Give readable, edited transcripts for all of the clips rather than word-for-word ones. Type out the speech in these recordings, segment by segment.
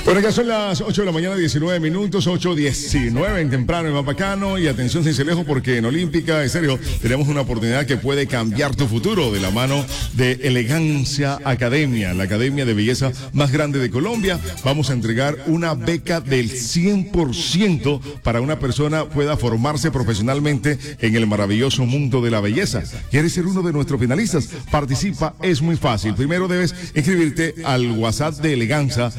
Bueno, ya son las 8 de la mañana, 19 minutos, 8:19 en temprano en Mapacano. Y atención, Cincelejo, porque en Olímpica, en serio, tenemos una oportunidad que puede cambiar tu futuro de la mano de Elegancia Academia, la academia de belleza más grande de Colombia. Vamos a entregar una beca del 100% para una persona pueda formarse profesionalmente en el maravilloso mundo de la belleza. ¿Quieres ser uno de nuestros finalistas? Participa, es muy fácil. Primero debes inscribirte al WhatsApp de Eleganza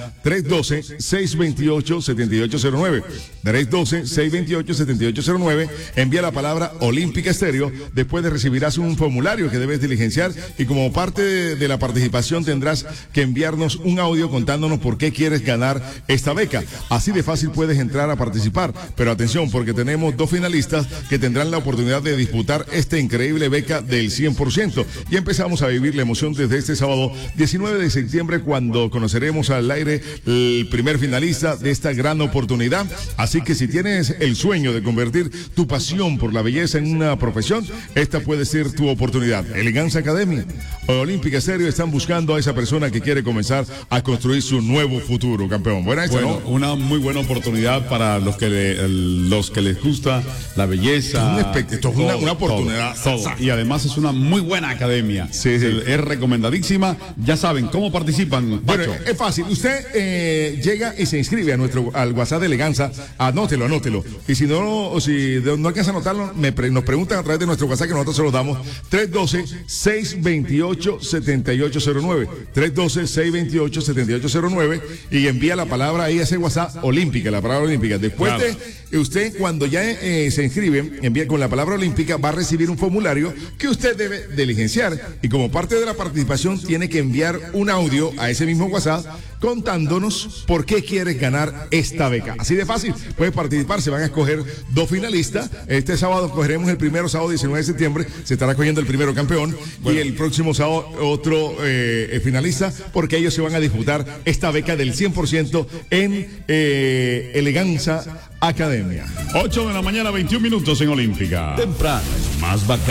312-628-7809. 312-628-7809. Envía la palabra Olímpica Estéreo. Después recibirás un formulario que debes diligenciar y como parte de la participación tendrás que enviarnos un audio contándonos por qué quieres ganar esta beca. Así de fácil puedes entrar a participar. Pero atención, porque tenemos 2 finalistas que tendrán la oportunidad de disputar esta increíble beca del 100%. Y empezamos a vivir la emoción desde este sábado 19 de septiembre cuando conoceremos al aire el primer finalista de esta gran oportunidad. Así que si tienes el sueño de convertir tu pasión por la belleza en una profesión, esta puede ser tu oportunidad. Elegancia Academy, Olímpica Estéreo están buscando a esa persona que quiere comenzar a construir su nuevo futuro, campeón. Buena esta, bueno, ¿no? Una muy buena oportunidad para los que les gusta la belleza. Esto es una oportunidad. Todo. Y además es una muy buena academia. Sí. Es recomendadísima. Ya saben, ¿cómo participan, Pacho? Bueno, es fácil. Usted llega y se inscribe al WhatsApp de Eleganza. Anótelo. Y si no alcanza a anotarlo, nos preguntan a través de nuestro WhatsApp que nosotros se los damos. 312-628-7809. 312-628-7809. Y envía la palabra ahí a ese WhatsApp Olímpica, la palabra Olímpica. Después usted, cuando ya se inscribe, envía con la palabra Olímpica, va a recibir un formulario que usted debe diligenciar. Y como parte de la participación, tiene que enviar un audio a ese mismo WhatsApp contándonos por qué quieres ganar esta beca. Así de fácil, puedes participar, se van a escoger 2 finalistas. Este sábado escogeremos el primero, sábado 19 de septiembre, se estará escogiendo el primero campeón, y el próximo sábado otro finalista, porque ellos se van a disputar esta beca del 100% en Eleganza Academia. 8 de la mañana, 21 minutos en Olímpica. Temprano, más bacano.